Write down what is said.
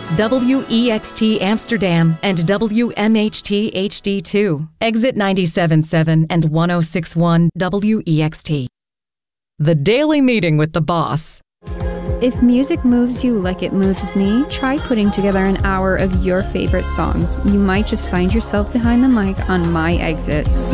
WEXT Amsterdam and WMHT HD2, Exit 97.7 and 106.1 WEXT. The Daily Meeting with the Boss. If music moves you like it moves me, try putting together an hour of your favorite songs. You might just find yourself behind the mic on My Exit.